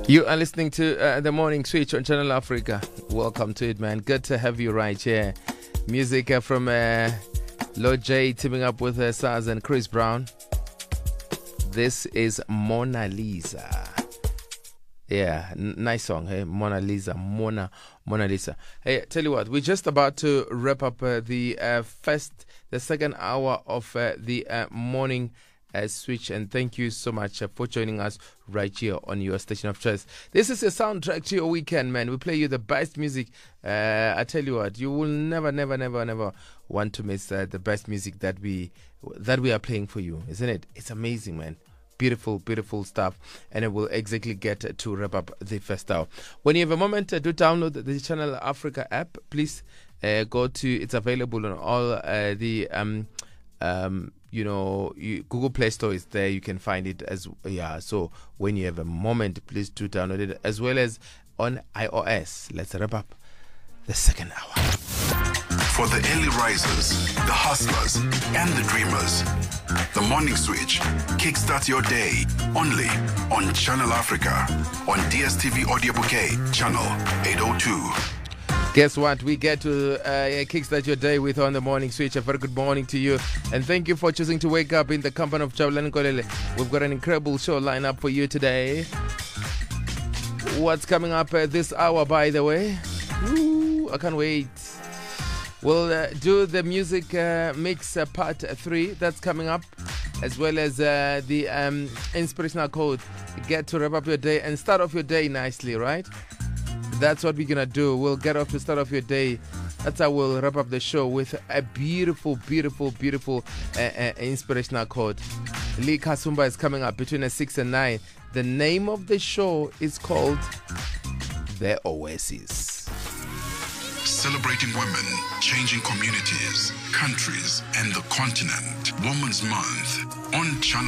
You are listening to The Morning Switch on Channel Africa. Welcome to it, man. Good to have you right here. Music from Lord J teaming up with Saz and Chris Brown. This is Mona Lisa. Yeah, nice song, hey? Mona Lisa. Mona Lisa. Hey, tell you what, we're just about to wrap up the second hour of the morning switch, and thank you so much for joining us right here on your station of choice. This is a soundtrack to your weekend, man. We play you the best music. I tell you what, you will never want to miss the best music that we are playing for you, isn't it? It's amazing, man. Beautiful stuff, and it will exactly get to wrap up the first hour. When you have a moment, do download the Channel Africa app. Please go to. It's available on all the Google Play Store is there. You can find it so when you have a moment, please do download it, as well as on iOS. Let's wrap up the second hour. For the early risers, the hustlers, and the dreamers, the Morning Switch kickstarts your day only on Channel Africa on DSTV Audio Bouquet, channel 802. Guess what? We get to kickstart your day with On the Morning Switch. A very good morning to you. And thank you for choosing to wake up in the company of Jabulani Kolele. We've got an incredible show lined up for you today. What's coming up this hour, by the way? Ooh, I can't wait. We'll do the music mix part 3. That's coming up. As well as the inspirational code. Get to wrap up your day and start off your day nicely, right? That's what we're going to do. We'll get off to start off your day. That's how we'll wrap up the show with a beautiful inspirational quote. Lee Kasumba is coming up between 6 and 9. The name of the show is called The Oasis. Celebrating women, changing communities, countries, and the continent. Women's Month on Channel